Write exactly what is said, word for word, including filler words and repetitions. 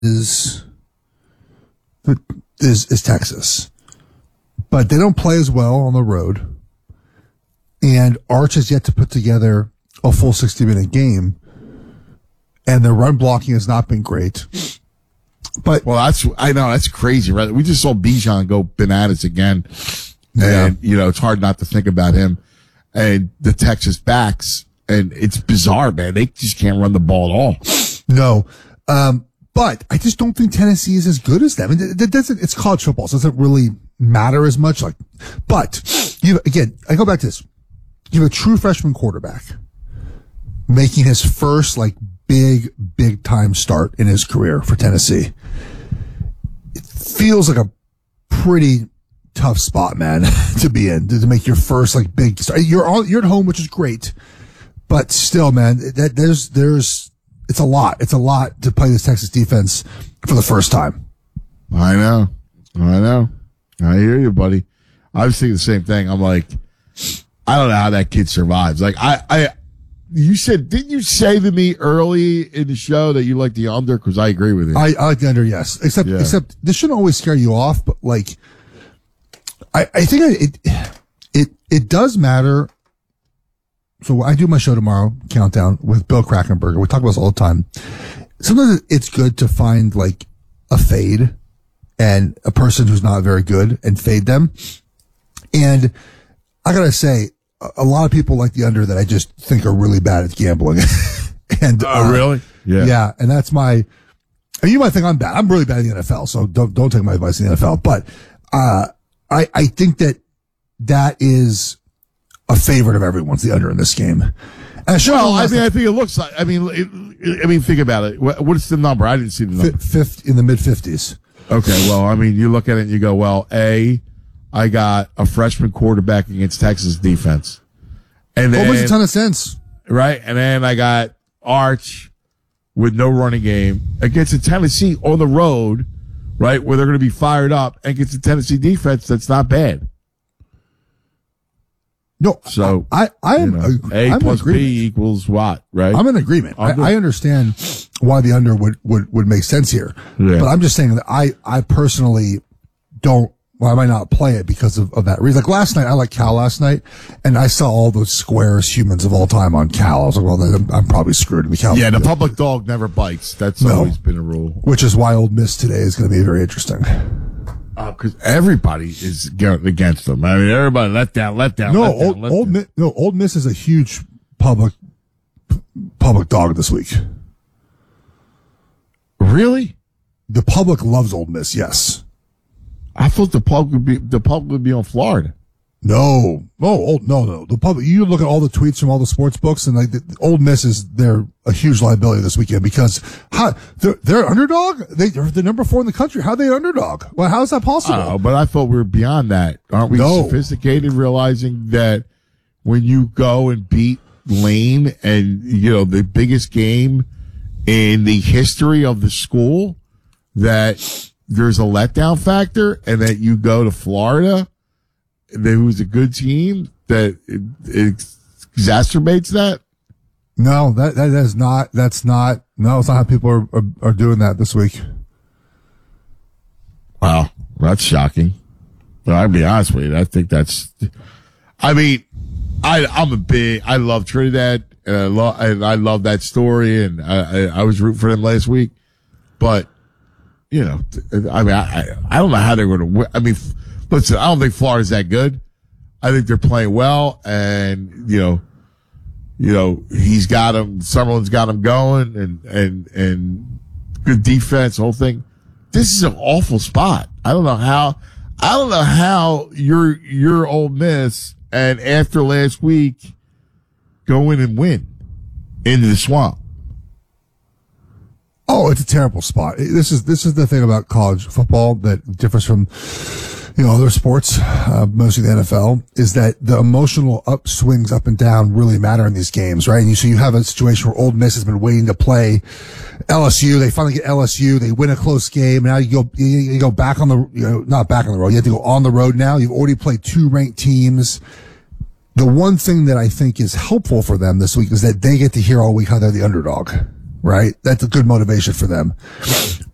is is is Texas, but they don't play as well on the road, and Arch has yet to put together a full sixty minute game, and their run blocking has not been great. But well, that's I know that's crazy, right? We just saw Bijan go bananas again, yeah. and you know it's hard not to think about him and the Texas backs, and it's bizarre, man. They just can't run the ball at all. No, um, but I just don't think Tennessee is as good as them. And it doesn't. It's college football, so it doesn't really matter as much. Like, but you again, I go back to this. You have a true freshman quarterback making his first like big, big time start in his career for Tennessee. It feels like a pretty tough spot, man, to be in, to, to make your first like big start. You're all, you're at home, which is great, but still, man, that there's, there's, it's a lot. It's a lot to play this Texas defense for the first time. I know. I know. I hear you, buddy. I was thinking the same thing. I'm like, I don't know how that kid survives. Like, I, I, you said, didn't you say to me early in the show that you like the under? Because I agree with you. I, I like the under, yes. Except, Yeah. except this shouldn't always scare you off, but like, I, I think it, it, it does matter. So I do my show tomorrow, Countdown, with Bill Krakenberger. We talk about this all the time. Sometimes it's good to find like a fade and a person who's not very good and fade them. And I gotta say, a lot of people like the under that I just think are really bad at gambling. and Oh, uh, really? Yeah. Yeah. And that's my, and you might think I'm bad. I'm really bad in the N F L. So don't, don't take my advice in the N F L. But, uh, I, I think that that is a favorite of everyone's, the under in this game. And sure, Well, I mean, I think it looks like, I mean, it, I mean, think about it. What, what's the number? I didn't see the number. fifth in the mid fifties. Okay. Well, I mean, you look at it and you go, well, A, I got a freshman quarterback against Texas defense. And then, Oh, makes a ton of sense. right? And then I got Arch with no running game against a Tennessee on the road, right? Where they're going to be fired up and against a Tennessee defense that's not bad. No, So, I, I am, you know, ag- A I'm in plus agreement. B equals what, right? I'm in agreement. I, I'm good. I understand why the under would, would, would make sense here. Yeah. But I'm just saying that I, I personally don't, well, I might not play it because of, of that reason. Like last night, I liked Cal last night, and I saw all those squarest humans of all time on Cal. I was like, well, then I'm, I'm probably screwed in the Cal. yeah, the public dog never bites. That's No. always been a rule. Which is why Old Miss today is going to be very interesting. Because everybody is going against them. I mean, everybody let down, let down, No, let down, old, let old down. Miss, no, Old Miss is a huge public, public dog this week. Really? The public loves Old Miss, yes. I thought the public would be the public would be on Florida. No, no, old, no, no. The public, you look at all the tweets from all the sports books, and like the, the Old Miss is they're a huge liability this weekend because how they're, they're underdog. They, they're the number four in the country. How are they an underdog? Well, how is that possible? Oh, but I thought we were beyond that. Aren't we No. sophisticated, realizing that when you go and beat Lane and, you know, the biggest game in the history of the school, that there's a letdown factor, and that you go to Florida, who's a good team, that it, it exacerbates that? No, that that is not. That's not. No, it's not how people are are, are doing that this week. Wow, that's shocking. But I'll be honest with you, I think that's. I mean, I I'm a big. I love Trinidad, and I love and I love that story, and I I, I was rooting for them last week, but you know, I mean, I I don't know how they're going to win. I mean, listen, I don't think Florida's that good. I think they're playing well, and you know, you know, he's got them. Summerlin's got them going, and and and good defense, whole thing. This is an awful spot. I don't know how. I don't know how you're you're Ole Miss, and after last week, go in and win into the swamp. Oh, it's a terrible spot. This is this is the thing about college football that differs from, you know, other sports, uh, mostly the N F L, is that the emotional upswings up and down really matter in these games, right? And you, so you have a situation where Ole Miss has been waiting to play L S U. They finally get L S U. They win a close game. Now you go, you, you go back on the, you know, not back on the road. You have to go on the road now. You've already played two ranked teams. The one thing that I think is helpful for them this week is that they get to hear all week how they're the underdog, right? That's a good motivation for them.